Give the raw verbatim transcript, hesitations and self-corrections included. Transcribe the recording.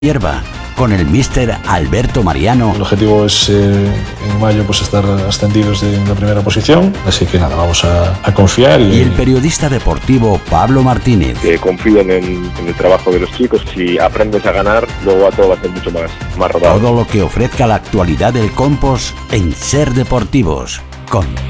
Hierba, con el míster Alberto Mariano. El objetivo es eh, en mayo pues estar ascendidos de la primera posición, así que nada, vamos a, a confiar. Y, y el periodista deportivo Pablo Martínez. Que confíen en, en el trabajo de los chicos. Si aprendes a ganar, luego a todo va a ser mucho más, más rodado. Todo lo que ofrezca la actualidad del Compost en Ser Deportivos, con